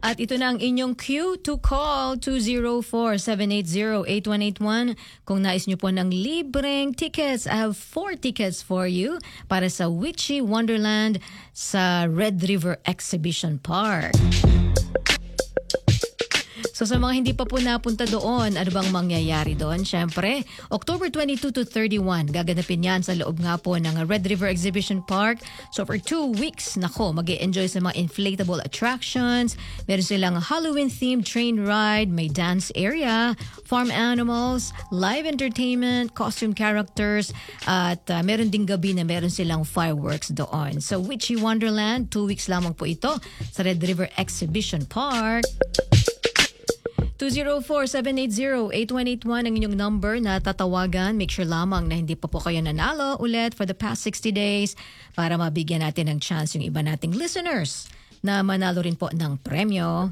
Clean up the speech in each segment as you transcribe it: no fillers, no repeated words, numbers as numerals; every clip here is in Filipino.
At ito na ang inyong cue to call 204-780-8181. Kung nais nyo po ng libreng tickets, I have 4 tickets for you para sa Witchy Wonderland sa Red River Exhibition Park. So sa mga hindi pa po napunta doon, ano bang mangyayari doon? Siyempre, October 22 to 31, gaganapin yan sa loob nga po ng Red River Exhibition Park. So for 2 weeks, mag-i-enjoy sa mga inflatable attractions. Meron silang Halloween-themed train ride, may dance area, farm animals, live entertainment, costume characters, at meron ding gabi na meron silang fireworks doon. So Witchy Wonderland, 2 weeks lamang po ito sa Red River Exhibition Park. 204-780-8181 ang inyong number na tatawagan. Make sure lamang na hindi pa po kayo nanalo ulit for the past 60 days para mabigyan natin ng chance yung iba nating listeners na manalo rin po ng premyo.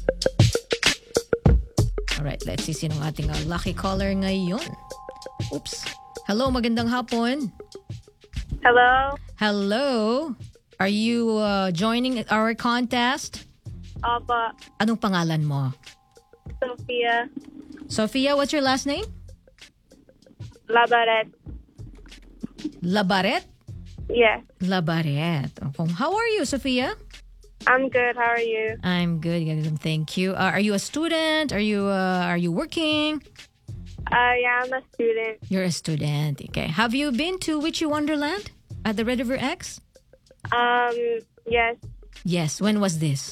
Alright, let's see sinong ating lucky caller ngayon. Oops. Hello, magandang hapon. Hello? Hello. Are you joining our contest? Opo. Anong pangalan mo? Sophia. Sophia, what's your last name? Labaret. Labaret? Yes. Labaret. Okay. How are you, Sophia? I'm good. How are you? I'm good. Thank you. Are you a student? Are you working? Yeah, I'm a student. You're a student. Okay. Have you been to Witchy Wonderland at the Red River X? Yes. Yes. When was this?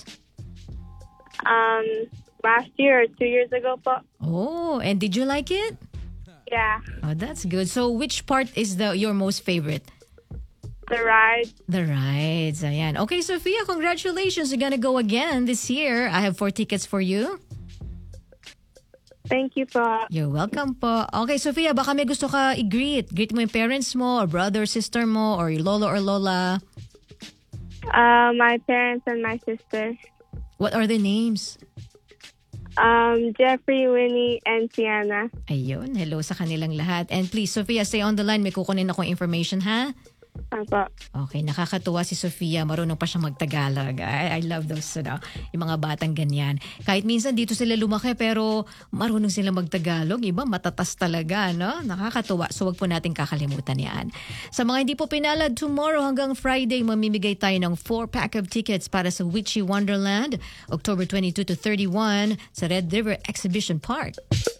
Last year or 2 years ago po. Oh, and did you like it? Yeah. Oh, that's good. So, which part is your most favorite? The ride. The rides. Ayan. Okay, Sophia, congratulations. You're gonna go again this year. I have 4 tickets for you. Thank you po. You're welcome po. Okay, Sophia, baka may gusto ka i-greet. Greet mo yung parents mo, or brother, sister mo, or your lolo or lola. My parents and my sister. What are their names? Jeffrey, Winnie, and Sienna. Ayun, hello sa kanilang lahat. And please, Sophia, stay on the line. May kukunin akong information, ha? Opo. Okay, nakakatuwa si Sophia. Marunong pa siya magtagalog. I love those, yung mga batang ganyan. Kahit minsan dito sila lumaki, pero marunong sila magtagalog. Iba, matatas talaga, no? Nakakatuwa. So, wag po natin kakalimutan yan. Sa mga hindi po pinalad, tomorrow hanggang Friday, mamimigay tayo ng 4-pack of tickets para sa Witchy Wonderland, October 22 to 31 sa Red River Exhibition Park.